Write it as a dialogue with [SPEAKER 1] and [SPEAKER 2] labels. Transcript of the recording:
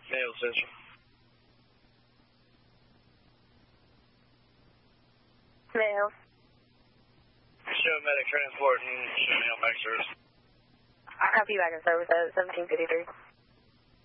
[SPEAKER 1] Mail Central.
[SPEAKER 2] Mail.
[SPEAKER 1] Show medic transport and show mail back service.
[SPEAKER 2] I copy back in service at 1753.